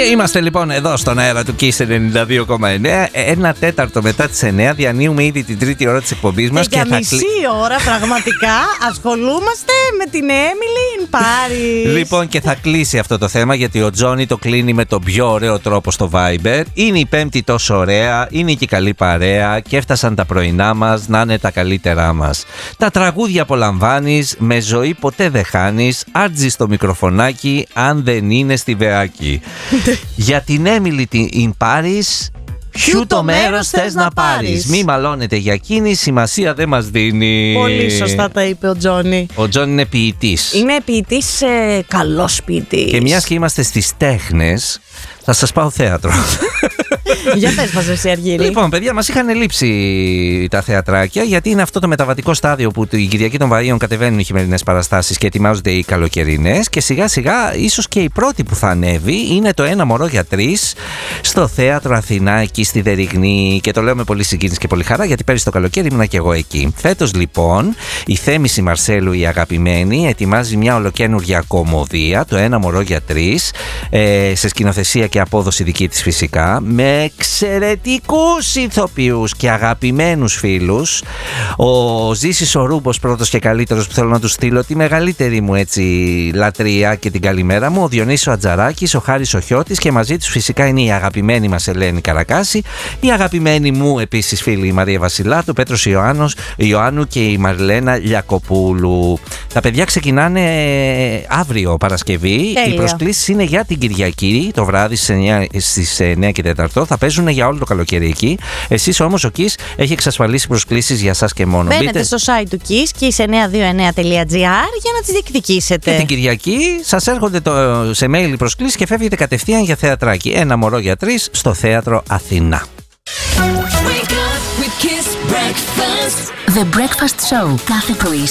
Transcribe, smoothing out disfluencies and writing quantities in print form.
Και είμαστε λοιπόν εδώ στον αέρα του Kiss 92,9. Ένα τέταρτο μετά τις 9. Διανύουμε ήδη την τρίτη ώρα της εκπομπής μας. Και για μισή ώρα πραγματικά ασχολούμαστε με την Emily in Paris. Λοιπόν, και θα κλείσει αυτό το θέμα, γιατί ο Τζόνι το κλείνει με τον πιο ωραίο τρόπο στο Viber. Είναι η Πέμπτη τόσο ωραία, είναι και καλή παρέα και έφτασαν τα πρωινά μας να είναι τα καλύτερά μας. Τα τραγούδια απολαμβάνεις, με ζωή ποτέ δεν χάνεις, άρτζι στο μικροφωνάκι αν δεν είναι στη Βεάκη. Για την Emily in Paris, ποιο το μέρος θες να πάρεις. Μη μαλώνετε για εκείνη, σημασία δεν μας δίνει. Πολύ σωστά τα είπε ο Τζόνι. Ο Τζόνι είναι ποιητής. Είναι ποιητής, καλός ποιητής. Και μιας και είμαστε στις τέχνες, θα σας πάω θέατρο. Για πες μας εσύ, Αργύρη. Λοιπόν, παιδιά, μας είχαν λείψει τα θεατράκια, γιατί είναι αυτό το μεταβατικό στάδιο που την Κυριακή των Βαΐων κατεβαίνουν οι χειμερινές παραστάσεις και ετοιμάζονται οι καλοκαιρινές. Και σιγά σιγά, ίσως και η πρώτη που θα ανέβει είναι το Ένα Μωρό για Τρεις στο Θέατρο Αθηνά, εκεί στη Δεριγνή. Και το λέω με πολύ συγκίνηση και πολύ χαρά, γιατί πέρυσι το καλοκαίρι ήμουνα και εγώ εκεί. Φέτος λοιπόν η Θέμηση Μαρσέλου, η αγαπημένη, ετοιμάζει μια ολοκαίνουργια κομμωδία, το Ένα Μωρό για Τρεις, σε σκηνοθεσία και απόδοση δική της φυσικά, με εξαιρετικούς ηθοποιούς και αγαπημένους φίλους. Ο Ζήσης ο Ρούμπος, πρώτος και καλύτερος, που θέλω να του στείλω τη μεγαλύτερη μου έτσι λατρεία και την καλημέρα μου, ο Διονύσης ο Ατζαράκης, ο Χάρης ο Χιώτης, και μαζί τους φυσικά είναι η αγαπημένη μας Ελένη Καρακάση, η αγαπημένη μου επίσης φίλη η Μαρία Βασιλάτου, ο Πέτρος Ιωάννου και η Μαρλένα Λιακοπούλου. Τα παιδιά ξεκινάνε αύριο Παρασκευή. Τέλεια. Οι προσκλήσεις είναι για την Κυριακή το βράδυ στις 9 και 4. Θα παίζουν για όλο το καλοκαίρι εκεί. Εσείς όμως ο Kiss έχει εξασφαλίσει προσκλήσεις για σας και μόνο. Μπαίνετε στο site του Kiss, kiss929.gr, για να τις διεκδικήσετε. Και την Κυριακή σας έρχονται σε mail οι προσκλήσεις και φεύγετε κατευθείαν για θεατράκι. Ένα Μωρό για Τρεις στο Θέατρο Αθηνά. The Breakfast Show κάθε πρωί